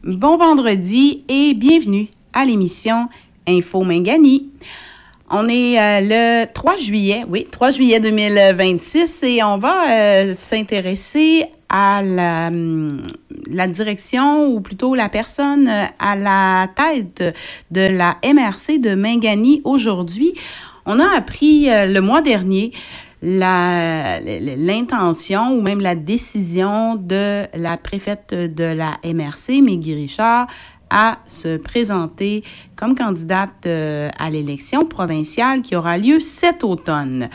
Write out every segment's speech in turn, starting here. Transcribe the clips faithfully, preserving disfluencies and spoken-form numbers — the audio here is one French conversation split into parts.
Bon vendredi et bienvenue à l'émission Info Mingani. On est euh, le trois juillet, oui, trois juillet deux mille vingt-six et on va euh, s'intéresser à la, la direction ou plutôt la personne à la tête de la M R C de Mingani aujourd'hui. On a appris euh, le mois dernier La, l'intention ou même la décision de la préfète de la M R C, Mégui Richard, à se présenter comme candidate euh, à l'élection provinciale qui aura lieu cet automne.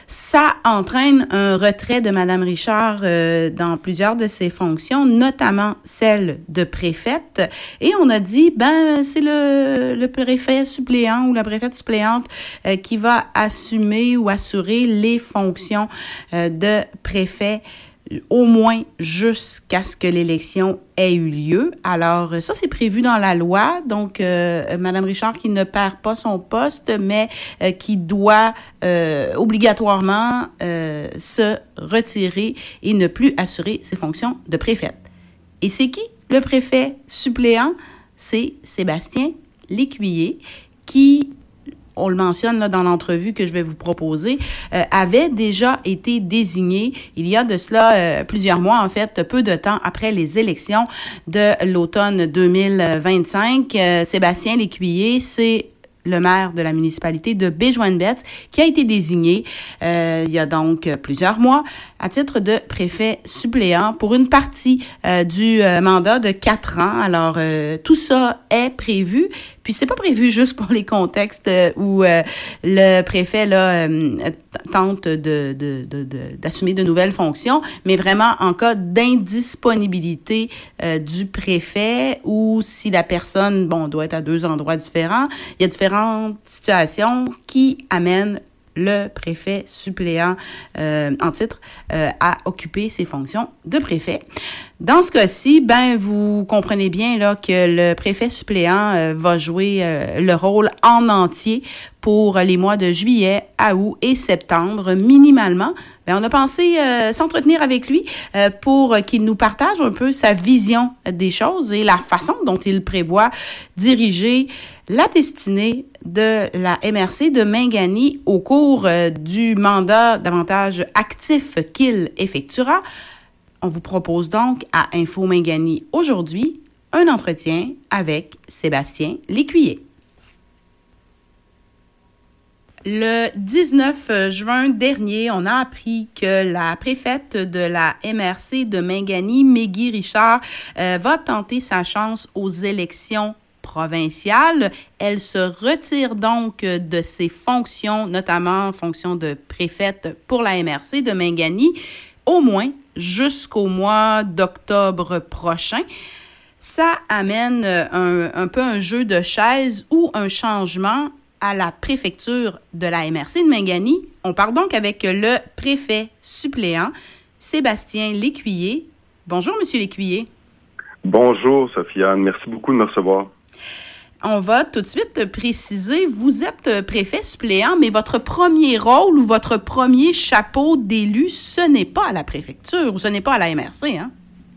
Ça entraîne un retrait de Mme Richard euh, dans plusieurs de ses fonctions, notamment celle de préfète. Et on a dit, ben, c'est le, le préfet suppléant ou la préfète suppléante euh, qui va assumer ou assurer les fonctions euh, de préfet au moins jusqu'à ce que l'élection ait eu lieu. Alors, ça, c'est prévu dans la loi. Donc, euh, Mme Richard qui ne perd pas son poste, mais euh, qui doit euh, obligatoirement euh, se retirer et ne plus assurer ses fonctions de préfète. Et c'est qui le préfet suppléant? C'est Sébastien Lécuyer, qui, on le mentionne là dans l'entrevue que je vais vous proposer, euh, avait déjà été désigné il y a de cela euh, plusieurs mois, en fait, peu de temps après les élections de l'automne deux mille vingt-cinq. Euh, Sébastien Lécuyer, c'est le maire de la municipalité de Baie-Joinette, qui a été désigné euh, il y a donc plusieurs mois à titre de préfet suppléant pour une partie euh, du euh, mandat de quatre ans. Alors, euh, tout ça est prévu. Puis, c'est pas prévu juste pour les contextes où euh, le préfet là euh, tente de, de, de, de, d'assumer de nouvelles fonctions, mais vraiment en cas d'indisponibilité euh, du préfet ou si la personne, bon, doit être à deux endroits différents. Il y a différentes situations qui amènent le préfet suppléant euh, en titre euh, à occuper ses fonctions de préfet. Dans ce cas-ci, ben vous comprenez bien là que le préfet suppléant euh, va jouer euh, le rôle en entier pour les mois de juillet, à août et septembre minimalement. Ben, on a pensé euh, s'entretenir avec lui euh, pour qu'il nous partage un peu sa vision des choses et la façon dont il prévoit diriger la destinée de la M R C de Mingani au cours euh, du mandat davantage actif qu'il effectuera. On vous propose donc à Info Mingani aujourd'hui un entretien avec Sébastien Lécuyer. Le dix-neuf juin dernier, on a appris que la préfète de la M R C de Mingani, Mégui Richard, euh, va tenter sa chance aux élections provinciale. Elle se retire donc de ses fonctions, notamment fonction de préfète pour la M R C de Mingani, au moins jusqu'au mois d'octobre prochain. Ça amène un, un peu un jeu de chaises ou un changement à la préfecture de la M R C de Mingani. On part donc avec le préfet suppléant, Sébastien Lécuyer. Bonjour, Monsieur Lécuyer. Bonjour, Sofiane. Merci beaucoup de me recevoir. On va tout de suite préciser, vous êtes préfet suppléant, mais votre premier rôle ou votre premier chapeau d'élu, ce n'est pas à la préfecture ou ce n'est pas à la M R C, hein?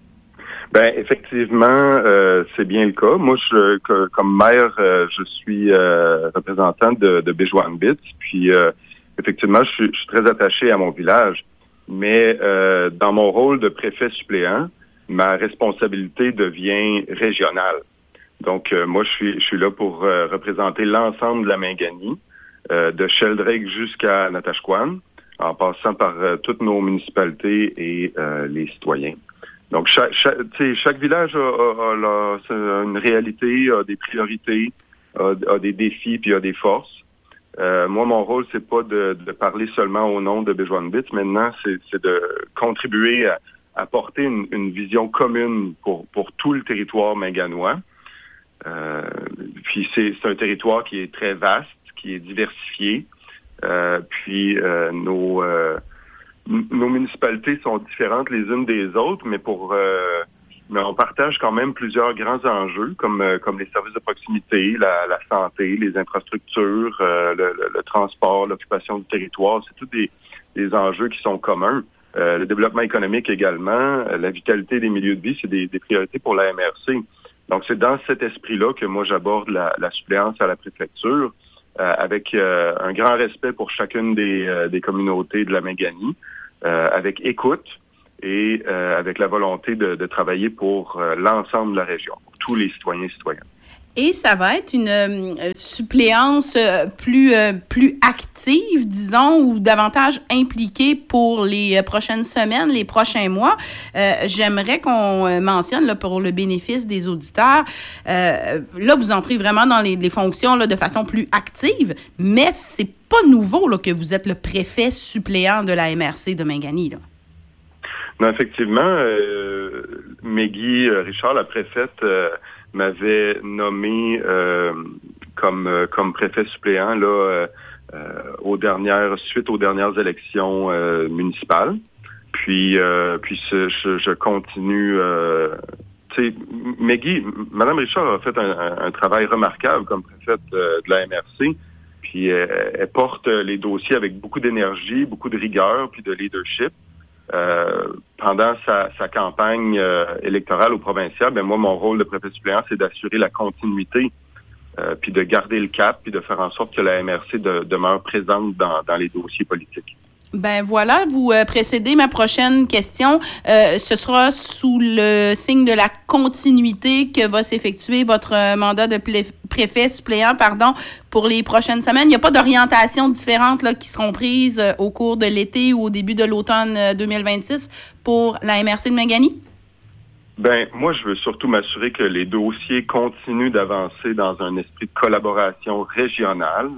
Ben effectivement, euh, c'est bien le cas. Moi, je, que, comme maire, euh, je suis euh, représentant de, de Baie-Joinette, puis euh, effectivement, je suis, je suis très attaché à mon village. Mais euh, dans mon rôle de préfet suppléant, ma responsabilité devient régionale. Donc, euh, moi, je suis je suis là pour euh, représenter l'ensemble de la Mingani, euh, de Sheldrake jusqu'à Natashquan, en passant par euh, toutes nos municipalités et euh, les citoyens. Donc, chaque, chaque, chaque village a, a, a, a une réalité, a des priorités, a, a des défis, puis a des forces. Euh, moi, mon rôle, c'est pas de, de parler seulement au nom de Baie-Joinette. Maintenant, c'est, c'est de contribuer à, à porter une, une vision commune pour, pour tout le territoire minganois. Euh, puis c'est, c'est un territoire qui est très vaste, qui est diversifié. Euh, puis euh, nos euh, nos municipalités sont différentes les unes des autres, mais pour euh, mais on partage quand même plusieurs grands enjeux comme euh, comme les services de proximité, la, la santé, les infrastructures, euh, le, le, le transport, l'occupation du territoire. C'est tous des, des enjeux qui sont communs. Euh, le développement économique également, euh, la vitalité des milieux de vie, c'est des, des priorités pour la M R C. Donc, c'est dans cet esprit-là que moi, j'aborde la, la suppléance à la préfecture, euh, avec euh, un grand respect pour chacune des, euh, des communautés de la Méganie, euh, avec écoute et euh, avec la volonté de, de travailler pour euh, l'ensemble de la région, pour tous les citoyens et citoyennes. Et ça va être une euh, suppléance euh, plus, euh, plus active, disons, ou davantage impliquée pour les euh, prochaines semaines, les prochains mois. Euh, j'aimerais qu'on euh, mentionne, là, pour le bénéfice des auditeurs, euh, là, vous entrez vraiment dans les, les fonctions là, de façon plus active, mais c'est pas nouveau là, que vous êtes le préfet suppléant de la M R C de Mingani, là. Non, effectivement, euh, Meggy Richard, la préfète, euh, m'avait nommé euh, comme euh, comme préfet suppléant là euh, euh, aux dernières suite aux dernières élections euh, municipales. Puis euh, puis ce, je, je continue. Euh, tu sais, Meggy, Madame Richard a fait un, un, un travail remarquable comme préfète euh, de la M R C. Puis elle, elle porte les dossiers avec beaucoup d'énergie, beaucoup de rigueur, puis de leadership. Euh, pendant sa, sa campagne euh, électorale au provincial, ben moi, mon rôle de préfet suppléant, c'est d'assurer la continuité, euh, puis de garder le cap, puis de faire en sorte que la M R C de, demeure présente dans, dans les dossiers politiques. Ben voilà, vous euh, précédez ma prochaine question. Euh, ce sera sous le signe de la continuité que va s'effectuer votre euh, mandat de plé- préfet suppléant, pardon, pour les prochaines semaines. Il n'y a pas d'orientation différente là, qui seront prises euh, au cours de l'été ou au début de l'automne euh, deux mille vingt-six pour la M R C de Mingani? Ben, moi, je veux surtout m'assurer que les dossiers continuent d'avancer dans un esprit de collaboration régionale,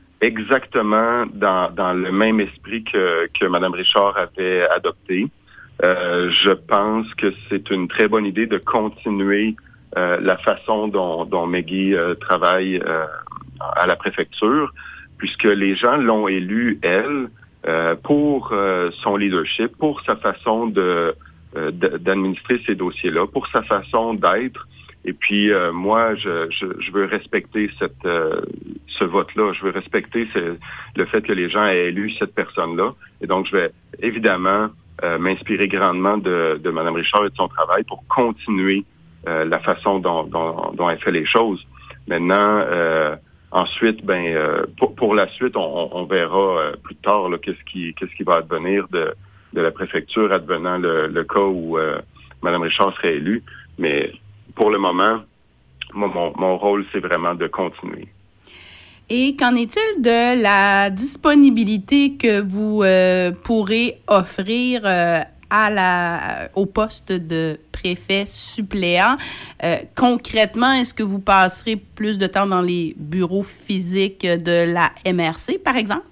exactement dans, dans le même esprit que, que Mme Richard avait adopté. Euh, je pense que c'est une très bonne idée de continuer euh, la façon dont, dont Meggy euh, travaille euh, à la préfecture, puisque les gens l'ont élue, elle, euh, pour euh, son leadership, pour sa façon de, euh, d'administrer ces dossiers-là, pour sa façon d'être. Et puis, euh, moi, je, je, je veux respecter cette, euh, ce vote-là. Je veux respecter ce, le fait que les gens aient élu cette personne-là. Et donc, je vais évidemment euh, m'inspirer grandement de, de Mme Richard et de son travail pour continuer euh, la façon dont, dont, dont elle fait les choses. Maintenant, euh, ensuite, ben, euh, pour, pour la suite, on, on verra euh, plus tard là, qu'est-ce qui, qu'est-ce qui va advenir de, de la préfecture advenant le, le cas où euh, Mme Richard serait élue. Mais pour le moment, moi, mon, mon rôle, c'est vraiment de continuer. Et qu'en est-il de la disponibilité que vous euh, pourrez offrir euh, à la, au poste de préfet suppléant? Euh, concrètement, est-ce que vous passerez plus de temps dans les bureaux physiques de la M R C, par exemple?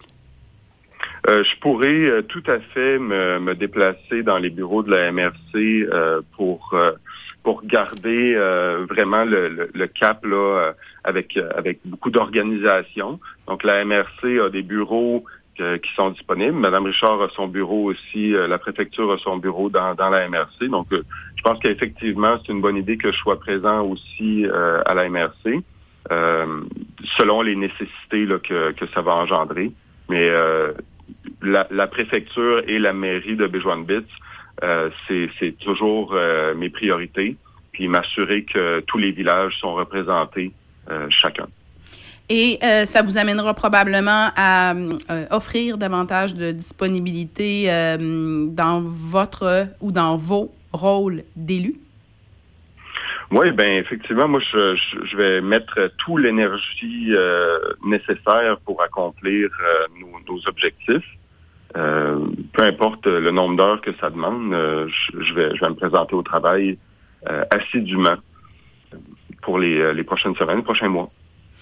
Euh, je pourrais euh, tout à fait me, me déplacer dans les bureaux de la M R C euh, pour... Euh, pour garder euh, vraiment le, le, le cap là euh, avec euh, avec beaucoup d'organisation. Donc la M R C a des bureaux euh, qui sont disponibles. Madame Richard a son bureau aussi, euh, la préfecture a son bureau dans, dans la M R C. Donc euh, je pense qu'effectivement c'est une bonne idée que je sois présent aussi euh, à la M R C, euh, selon les nécessités là, que que ça va engendrer. Mais euh, la, la préfecture et la mairie de Béjouane-Bitz, Euh, c'est, c'est toujours euh, mes priorités, puis m'assurer que tous les villages sont représentés, euh, chacun. Et euh, ça vous amènera probablement à euh, offrir davantage de disponibilité euh, dans votre ou dans vos rôles d'élus? Oui, bien, effectivement, moi, je, je, je vais mettre toute l'énergie euh, nécessaire pour accomplir euh, nos, nos objectifs. Euh, peu importe le nombre d'heures que ça demande, euh, je, je, vais, je vais me présenter au travail euh, assidûment pour les, les prochaines semaines, les prochains mois.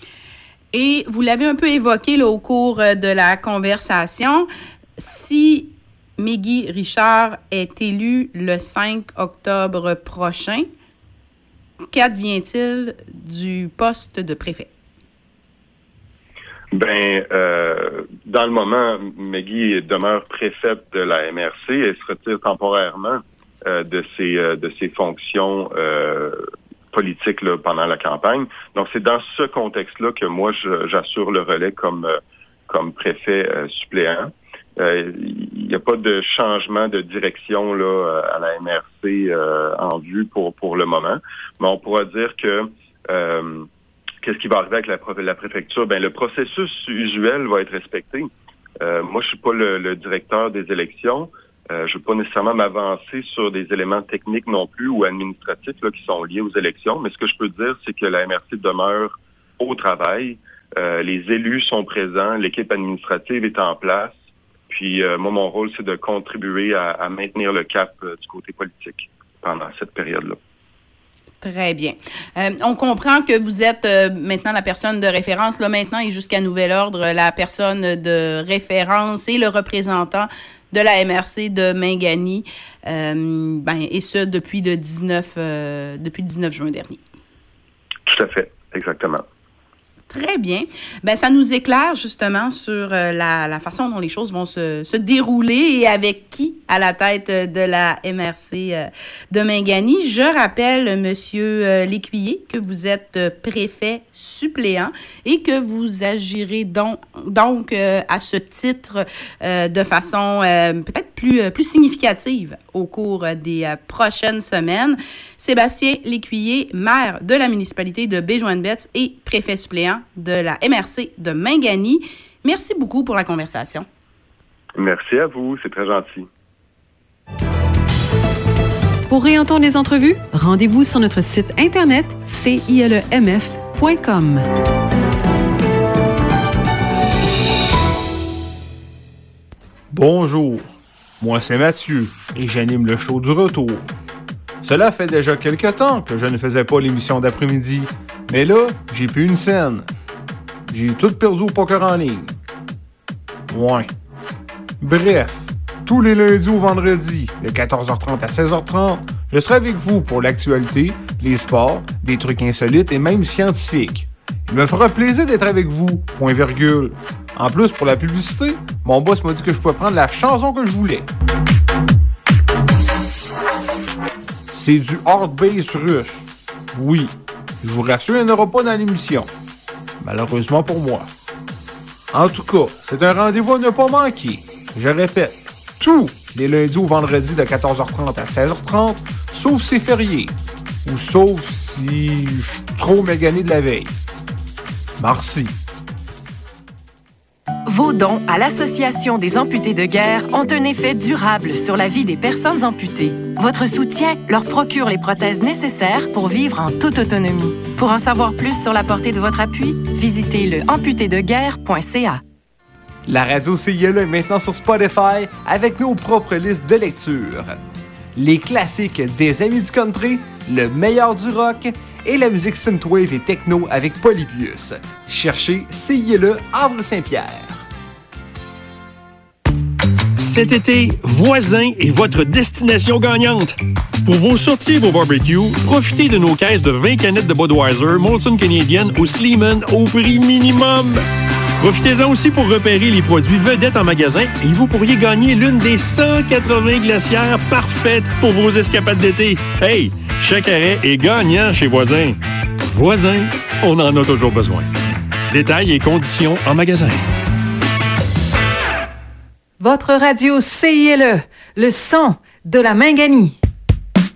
Et vous l'avez un peu évoqué là, au cours de la conversation. Si Meggy Richard est élu le cinq octobre prochain, qu'advient-il du poste de préfet? Ben, euh, dans le moment, Meggy demeure préfète de la M R C. Elle se retire temporairement euh, de ses euh, de ses fonctions euh, politiques là, pendant la campagne. Donc, c'est dans ce contexte-là que moi, je, j'assure le relais comme euh, comme préfet euh, suppléant. euh, il n'y a pas de changement de direction là à la M R C euh, en vue pour pour le moment. Mais on pourra dire que euh, qu'est-ce qui va arriver avec la, la préfecture? Ben le processus usuel va être respecté. Euh, moi, je suis pas le, le directeur des élections. Euh, je ne veux pas nécessairement m'avancer sur des éléments techniques non plus ou administratifs là, qui sont liés aux élections, mais ce que je peux dire, c'est que la M R C demeure au travail. Euh, les élus sont présents, l'équipe administrative est en place. Puis euh, moi, mon rôle, c'est de contribuer à, à maintenir le cap euh, du côté politique pendant cette période-là. Très bien. Euh, on comprend que vous êtes euh, maintenant la personne de référence, là maintenant et jusqu'à nouvel ordre, la personne de référence et le représentant de la M R C de Mingani, euh, ben, et ce depuis le dix-neuf, euh, depuis le dix-neuf juin dernier. Tout à fait, exactement. Très bien. Ben, ça nous éclaire justement sur euh, la, la façon dont les choses vont se, se dérouler et avec qui à la tête de la M R C euh, de Mingani. Je rappelle, Monsieur euh, Lécuyer, que vous êtes euh, préfet suppléant et que vous agirez donc, donc euh, à ce titre euh, de façon euh, peut-être plus, euh, plus significative au cours des euh, prochaines semaines. Sébastien Lécuyer, maire de la municipalité de Baie-Joinette et préfet suppléant de la M R C de Mingani. Merci beaucoup pour la conversation. Merci à vous, c'est très gentil. Pour réentendre les entrevues, rendez-vous sur notre site internet c i l e m f point com. Bonjour, moi c'est Mathieu et j'anime le show du retour. Cela fait déjà quelque temps que je ne faisais pas l'émission d'après-midi, mais là, j'ai plus une scène. J'ai tout perdu au poker en ligne. Ouais. Bref, tous les lundis au vendredi, de quatorze heures trente à seize heures trente, je serai avec vous pour l'actualité, les sports, des trucs insolites et même scientifiques. Il me fera plaisir d'être avec vous, point virgule. En plus, pour la publicité, mon boss m'a dit que je pouvais prendre la chanson que je voulais. C'est du hard bass russe. Oui, je vous rassure, il n'y en aura pas dans l'émission. Malheureusement pour moi. En tout cas, c'est un rendez-vous à ne pas manquer. Je répète, tous les lundis au vendredi de quatorze heures trente à seize heures trente, sauf si c'est férié. Ou sauf si je suis trop mégané de la veille. Merci. Vos dons à l'Association des amputés de guerre ont un effet durable sur la vie des personnes amputées. Votre soutien leur procure les prothèses nécessaires pour vivre en toute autonomie. Pour en savoir plus sur la portée de votre appui, visitez le amputé de guerre point c a. La radio C I L E est maintenant sur Spotify avec nos propres listes de lecture. Les classiques des Amis du Country, le meilleur du rock et la musique synthwave et techno avec Polybius. Cherchez C I L E Havre-Saint-Pierre. Cet été, Voisin est votre destination gagnante. Pour vos sorties et vos barbecues, profitez de nos caisses de vingt canettes de Budweiser, Molson Canadian ou Sleeman au prix minimum. Profitez-en aussi pour repérer les produits vedettes en magasin et vous pourriez gagner l'une des cent quatre-vingts glacières parfaites pour vos escapades d'été. Hey, chaque arrêt est gagnant chez Voisin. Voisin, on en a toujours besoin. Détails et conditions en magasin. Votre radio C I L E, le son de la Mingani.